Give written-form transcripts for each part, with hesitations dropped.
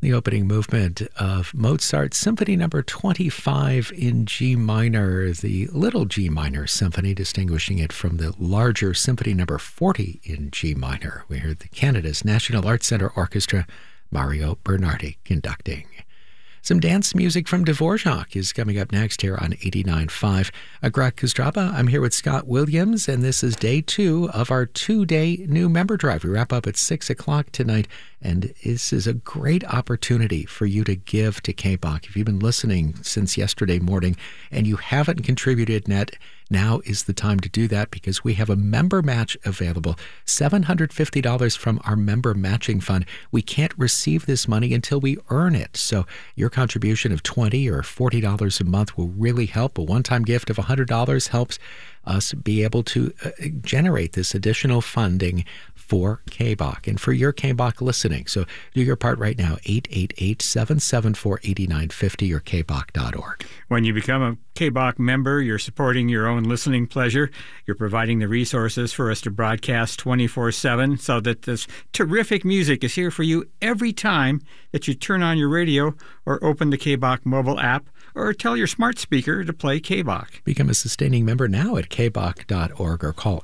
The opening movement of Mozart's Symphony Number 25 in G minor, the little G minor symphony, distinguishing it from the larger Symphony Number 40 in G minor. We heard the Canada's National Arts Centre Orchestra, Mario Bernardi conducting. Some dance music from Dvorak is coming up next here on 89.5. Agrat Kostraba, I'm here with Scott Williams, and this is day 2 of our 2-day new member drive. We wrap up at 6 o'clock tonight, and this is a great opportunity for you to give to KBOC. If you've been listening since yesterday morning and you haven't contributed net, now is the time to do that because we have a member match available, $750 from our member matching fund. We can't receive this money until we earn it. So your contribution of $20 or $40 a month will really help. A one-time gift of $100 helps us be able to generate this additional funding for KBOC and for your KBOC listening. So do your part right now, 888-774-8950 or kbok.org. When you become a KBOC member, you're supporting your own listening pleasure. You're providing the resources for us to broadcast 24/7 so that this terrific music is here for you every time that you turn on your radio or open the KBOC mobile app or tell your smart speaker to play KBOC. Become a sustaining member now at kbok.org or call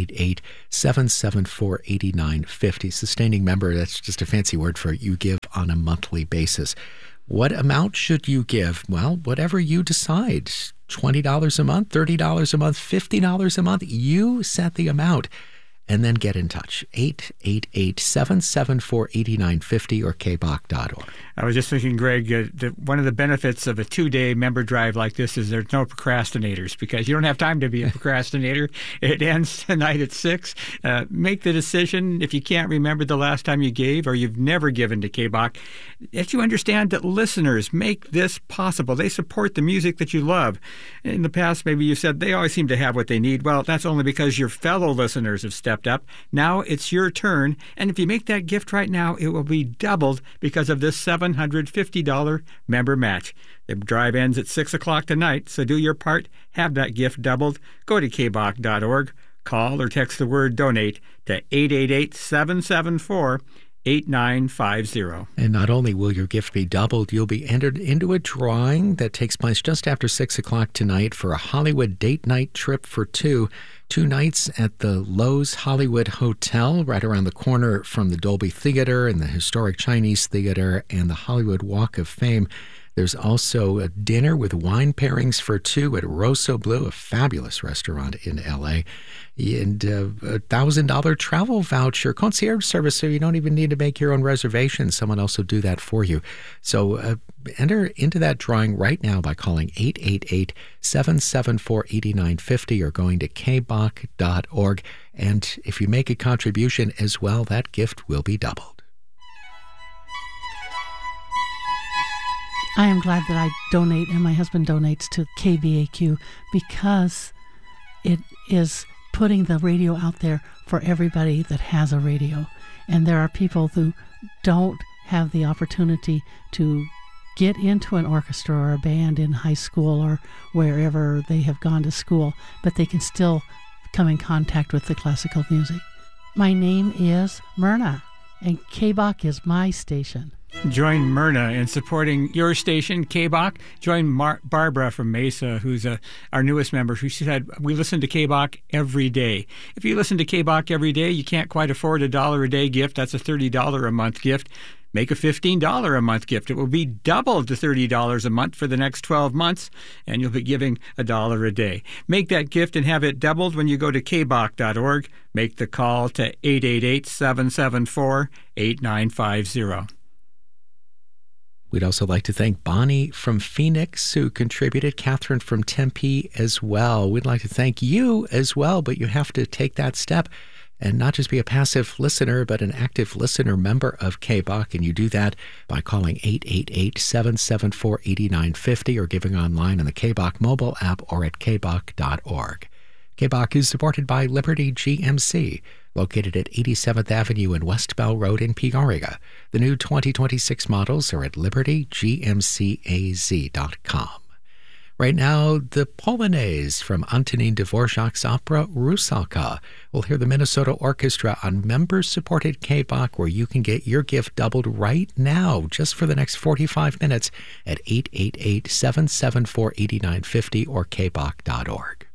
888-774-8950. Sustaining member, that's just a fancy word for you give on a monthly basis. What amount should you give? Well, whatever you decide. $20 a month, $30 a month, $50 a month. You set the amount. And then get in touch, 888-774-8950 or kbok.org. I was just thinking, Greg, that one of the benefits of a 2-day member drive like this is there's no procrastinators because you don't have time to be a procrastinator. It ends tonight at 6. Make the decision if you can't remember the last time you gave or you've never given to KBOC. If you understand that listeners make this possible, they support the music that you love. In the past, maybe you said they always seem to have what they need. Well, that's only because your fellow listeners have stepped up. Now it's your turn, and if you make that gift right now, it will be doubled because of this $750 member match. The drive ends at 6 o'clock tonight, so do your part, have that gift doubled. Go to kbok.org, call or text the word donate to 888-774-8950. And not only will your gift be doubled, you'll be entered into a drawing that takes place just after 6 o'clock tonight for a Hollywood date night trip for 2 nights at the Loews Hollywood Hotel, right around the corner from the Dolby Theater and the historic Chinese Theater and the Hollywood Walk of Fame. There's also a dinner with wine pairings for 2 at Rosso Blue, a fabulous restaurant in L.A., and a $1,000 travel voucher, concierge service, so you don't even need to make your own reservation. Someone else will do that for you. So enter into that drawing right now by calling 888-774-8950 or going to kbok.org. And if you make a contribution as well, that gift will be doubled. I am glad that I donate and my husband donates to KBAQ because it is putting the radio out there for everybody that has a radio. And there are people who don't have the opportunity to get into an orchestra or a band in high school or wherever they have gone to school, but they can still come in contact with the classical music. My name is Myrna, and KBOC is my station. Join Myrna in supporting your station, KBOC. Join Barbara from Mesa, who's our newest member, who said, we listen to KBOC every day. If you listen to KBOC every day, you can't quite afford a $1 a day gift. That's a $30 a month gift. Make a $15 a month gift. It will be doubled to $30 a month for the next 12 months, and you'll be giving $1 a day. Make that gift and have it doubled when you go to kbok.org. Make the call to 888-774-8950. We'd also like to thank Bonnie from Phoenix, who contributed, Catherine from Tempe as well. We'd like to thank you as well, but you have to take that step and not just be a passive listener, but an active listener member of KBOC. And you do that by calling 888-774-8950 or giving online on the KBOC mobile app or at kbok.org. KBOC is supported by Liberty GMC, located at 87th Avenue and West Bell Road in Peoria. The new 2026 models are at libertygmcaz.com. Right now, the Polonaise from Antonin Dvorak's opera Rusalka. We'll hear the Minnesota Orchestra on members-supported KBOK, where you can get your gift doubled right now, just for the next 45 minutes at 888-774-8950 or kbok.org.